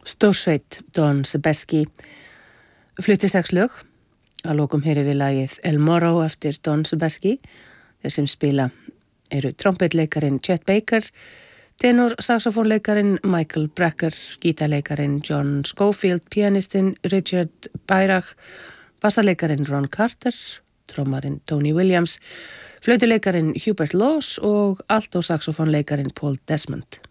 Stórsveit Don Sebesky flutti 6 lög. Að lokum heyrum við lagið El Morro eftir Don Sebesky. Þeir sem spila eru trompetleikarin Chet Baker, tenor saxofónleikarin Michael Brecker, gítarleikarin John Schofield, pianistinn Richard Byrach, bassaleikarin Ron Carter, trommarin Tony Williams, flautuleikarin Hubert Laws og altosaxofónleikarin Paul Desmond.